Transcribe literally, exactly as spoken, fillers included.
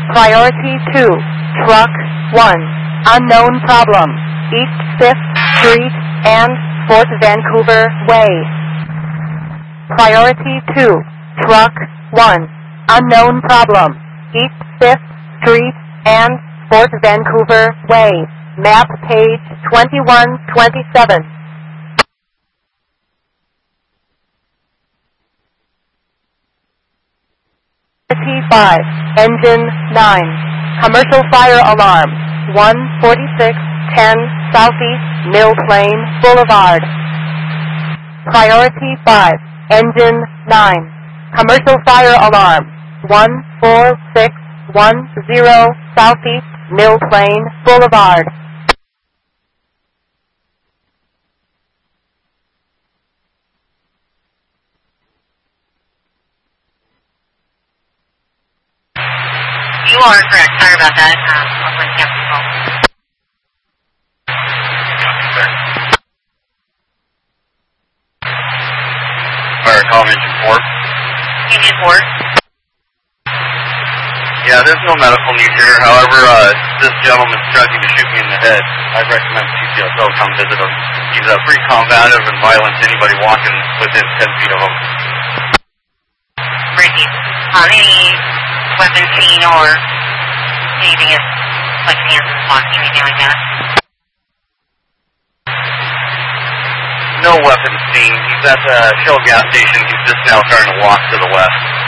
Priority two, Truck one, unknown problem, East fifth Street and Fort Vancouver Way. Priority two, Truck one, unknown problem, East fifth Street and Fort Vancouver Way. Map page twenty-one twenty-seven. Priority five, Engine nine, commercial fire alarm, one forty-six ten Southeast Mill Plain Boulevard. Priority five, Engine nine, commercial fire alarm, one four six one zero Southeast Mill Plain Boulevard. You are correct. Sorry about that. Um, I'll let you call. Fire call engine four. Engine four. Yeah, there's no medical need here. However, uh, this gentleman's threatening to shoot me in the head. I'd recommend C C S O come visit him. He's uh, pretty combative and violent to anybody walking within ten feet of him. Ricky, um, any weapons seen or anything is like hands in pocket, anything like that? No weapons seen. He's at the Shell gas station. He's just now starting to walk to the west.